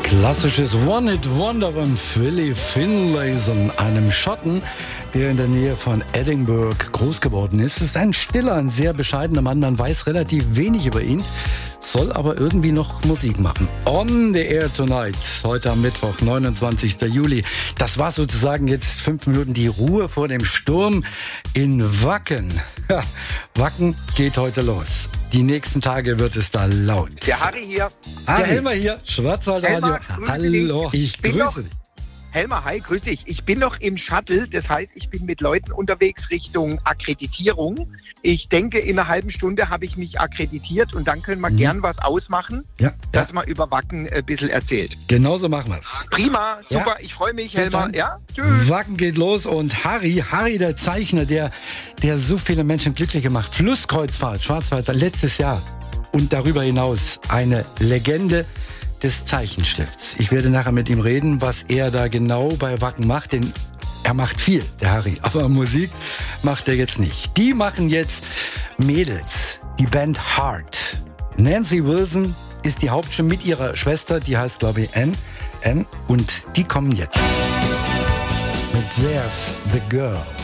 Klassisches One-Hit-Wonder von Philly Finlayson, einem Schotten, der in der Nähe von Edinburgh groß geworden ist. Es ist ein stiller, ein sehr bescheidener Mann. Man weiß relativ wenig über ihn, soll aber irgendwie noch Musik machen. On the Air Tonight, heute am Mittwoch, 29. Juli. Das war sozusagen jetzt 5 Minuten die Ruhe vor dem Sturm in Wacken. Ja, Wacken geht heute los. Die nächsten Tage wird es da laut. Der Harry hier. Der Helmer hier, Schwarzwaldradio. Hallo, ich grüße dich. Helmer, hi, grüß dich. Ich bin noch im Shuttle, das heißt, ich bin mit Leuten unterwegs Richtung Akkreditierung. Ich denke, in einer halben Stunde habe ich mich akkreditiert und dann können wir gern was ausmachen, dass man über Wacken ein bisschen erzählt. Genauso machen wir es. Prima, super, ich freue mich, Helmer. Ja, tschüss. Wacken geht los und Harry der Zeichner, der so viele Menschen glücklich gemacht. Flusskreuzfahrt, Schwarzwald, letztes Jahr und darüber hinaus eine Legende des Zeichenstifts. Ich werde nachher mit ihm reden, was er da genau bei Wacken macht, denn er macht viel, der Harry, aber Musik macht er jetzt nicht. Die machen jetzt Mädels, die Band Heart. Nancy Wilson ist die Hauptstimme mit ihrer Schwester, die heißt, glaube ich, Anne, und die kommen jetzt mit There's the Girl.